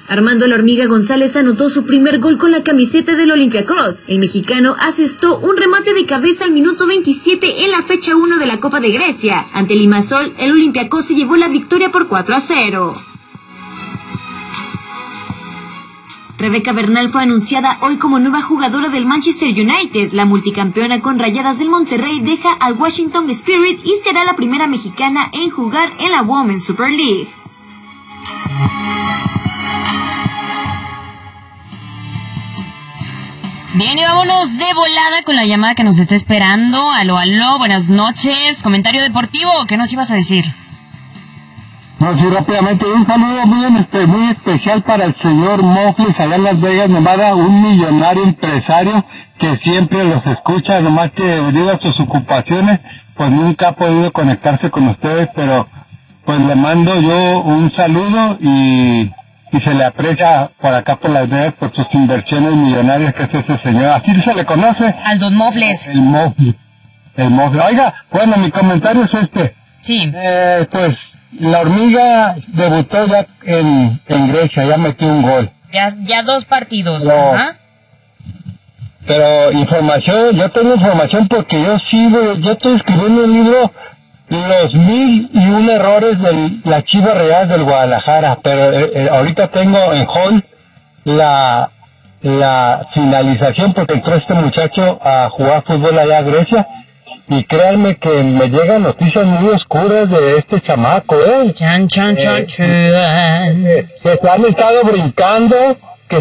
Armando La Hormiga González anotó su primer gol con la camiseta del Olympiacos. El mexicano asestó un remate de cabeza al minuto 27 en la fecha 1 de la Copa de Grecia. Ante el Limassol, el Olympiacos se llevó la victoria por 4-0. Rebeca Bernal fue anunciada hoy como nueva jugadora del Manchester United. La multicampeona con Rayadas del Monterrey deja al Washington Spirit y será la primera mexicana en jugar en la Women's Super League. Bien, y vámonos de volada con la llamada que nos está esperando. Aló, buenas noches. Comentario deportivo, ¿qué nos ibas a decir? No, sí, rápidamente, un saludo muy especial para el señor Mofles allá en Las Vegas, Nevada, un millonario empresario que siempre los escucha, nomás que debido a sus ocupaciones, pues nunca ha podido conectarse con ustedes, pero pues le mando yo un saludo y se le aprecia por acá por Las Vegas por sus inversiones millonarias que es ese señor, así se le conoce. Al Don Mofles. El Mofles. Oiga, bueno, mi comentario es este. Sí. Pues La Hormiga debutó ya en Grecia, ya metió un gol. Ya 2 partidos. Pero información, yo tengo información porque yo estoy escribiendo un libro, los 1001 errores de las Chivas Rayadas del Guadalajara, pero ahorita tengo en hold la finalización porque entró este muchacho a jugar fútbol allá a Grecia. Y créanme que me llegan noticias muy oscuras de este chamaco, Chan. que se han estado brincando,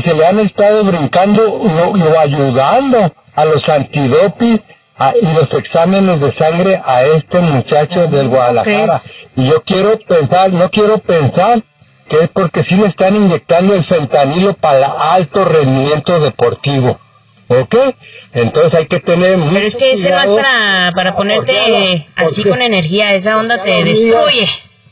lo ayudando a los antidoping y los exámenes de sangre a este muchacho del Guadalajara. Y yo no quiero pensar que es porque sí le están inyectando el fentanilo para alto rendimiento deportivo. ¿Ok? Entonces hay que tener mucho Pero es que ese no es para ponerte así con energía, esa onda te destruye.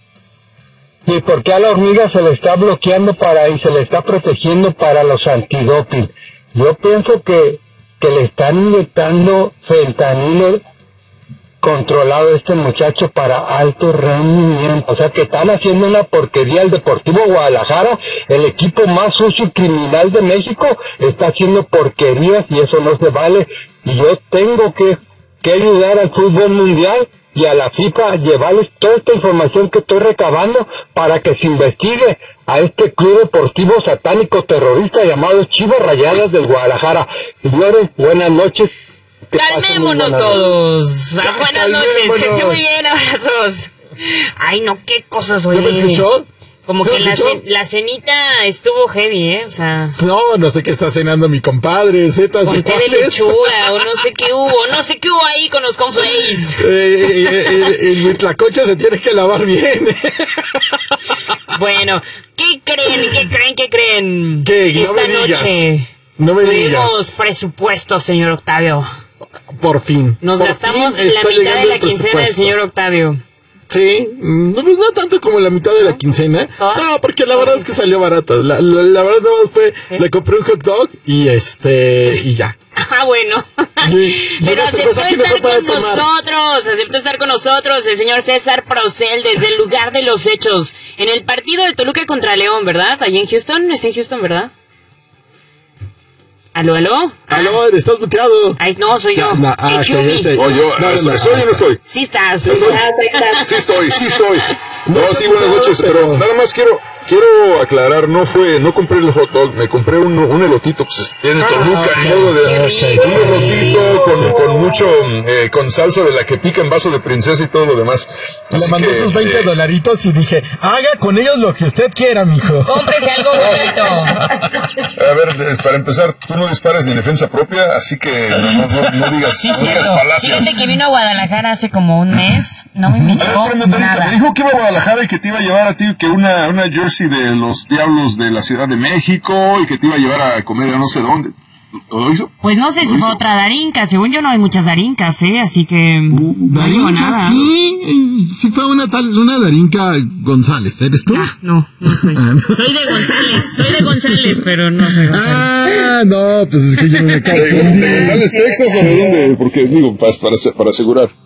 Sí, porque a La Hormiga se le está bloqueando y se le está protegiendo para los antidoping. Yo pienso que le están inyectando fentanilo controlado a este muchacho para alto rendimiento. O sea que están haciendo una porquería al Deportivo Guadalajara, el equipo más sucio y criminal de México, está haciendo porquerías y eso no se vale. Y yo tengo que ayudar al fútbol mundial y a la FIFA a llevarles toda esta información que estoy recabando para que se investigue a este club deportivo satánico terrorista llamado Chivas Rayadas del Guadalajara. Señores, buenas noches. Calmémonos todos. Buenas noches, que esté muy bien, abrazos. Ay, no, qué cosas, güey. ¿Ya me escuchó? Como que la cenita estuvo heavy, o sea... No sé qué está cenando mi compadre, setas de té de lechuga, o no sé qué hubo ahí con los conflays. El huitlacoche se tiene que lavar bien. Bueno, ¿qué creen? ¿Qué? Esta noche no me tuvimos presupuesto, señor Octavio. Por fin. Nos gastamos la mitad de la quincena del señor Octavio. Sí, no tanto como la mitad de la quincena. No, porque la verdad es que salió barato. La verdad nada más fue, le compré un hot dog y ya. Bueno. Pero aceptó estar con nosotros el señor César Procel desde el lugar de los hechos en el partido de Toluca contra León, ¿verdad? Allí en Houston, es en Houston, ¿verdad? ¿Aló? Aló, estás muteado. Ay, no, soy yo. ¿Estoy o no estoy? Sí estás. Sí estoy. No, sí, buenas noches, pero nada más quiero aclarar, no compré el hot dog, me compré un elotito, pues en Toluca, un elotito con mucho, con salsa de la que pica en vaso de princesa y todo lo demás. Le mandé sus $20 y dije, haga con ellos lo que usted quiera, mijo. Cómprese algo bonito. A ver, para empezar, tú no disparas ni en defensa propia, así que no digas, sí, no digas falacias. Fíjate que vino a Guadalajara hace como un mes, no me invitó nada. Me dijo que iba a Guadalajara y que te iba a llevar a ti que una jersey de los Diablos de la Ciudad de México y que te iba a llevar a comer a no sé dónde. ¿Lo hizo? Pues no sé si fue otra darinka, según yo no hay muchas darinkas, así que no digo nada. Sí fue una darinka González, ¿eres tú? No soy. Soy de González, pero no soy González. No, pues es que yo no me cago. ¿De González, Texas o de dónde? Porque digo, para asegurar.